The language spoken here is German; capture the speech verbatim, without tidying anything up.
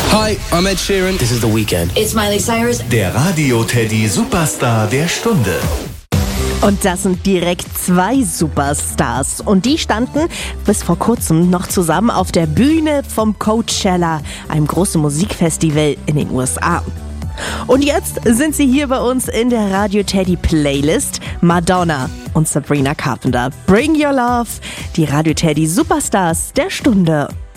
Hi, I'm Ed Sheeran. This is The Weeknd. It's Miley Cyrus. Der Radio Teddy Superstar der Stunde. Und das sind direkt zwei Superstars. Und die standen bis vor kurzem noch zusammen auf der Bühne vom Coachella, einem großen Musikfestival in den U S A. Und jetzt sind sie hier bei uns in der Radio Teddy Playlist. Madonna und Sabrina Carpenter. Bring Your Love, die Radio Teddy Superstars der Stunde.